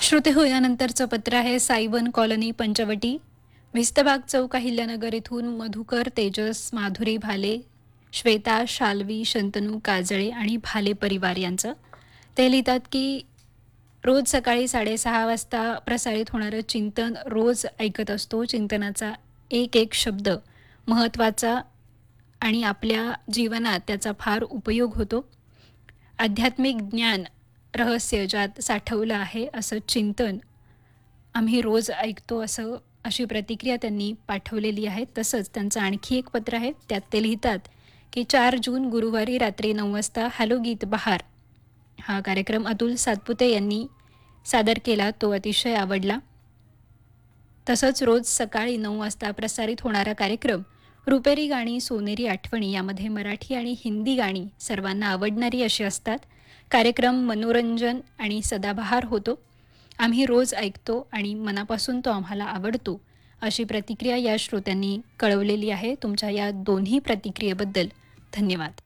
श्रोते हो, यानंतरचं पत्र आहे सायवन कॉलनी पंचवटी, भिस्तबाग चौक, अहिल्यानगर इथून मधुकर, तेजस, माधुरी भाले, श्वेता, शाल्वी, शंतनू काजळे आणि भाले परिवार यांचं. ते लिहितात की रोज सकाळी 6:30 वाजता प्रसारित होणारं चिंतन रोज ऐकत असतो. चिंतनाचा एक एक शब्द महत्त्वाचा आणि आपल्या जीवनात त्याचा फार उपयोग होतो. आध्यात्मिक ज्ञान रहस्य ज्यात साठवलं आहे असं चिंतन आम्ही रोज ऐकतो, अशी प्रतिक्रिया त्यांनी पाठवलेली आहे. तसंच त्यांचं आणखी एक पत्र आहे. त्यात ते लिहितात की 4 जून गुरुवारी रात्री 9 वाजता हॅलो गीत बहार हा कार्यक्रम अतुल सातपुते यांनी सादर केला, तो अतिशय आवडला. तसंच रोज सकाळी 9 वाजता प्रसारित होणारा कार्यक्रम रुपेरी गाणी सोनेरी आठवणी यामध्ये मराठी आणि हिंदी गाणी सर्वांना आवडणारी अशी असतात. कार्यक्रम मनोरंजन आणि सदाबहार होतो. आम्ही रोज ऐकतो आणि मनापासून तो आम्हाला आवडतो, अशी प्रतिक्रिया या श्रोत्यांनी कळवलेली आहे. तुमच्या या दोन्ही प्रतिक्रियेबद्दल धन्यवाद.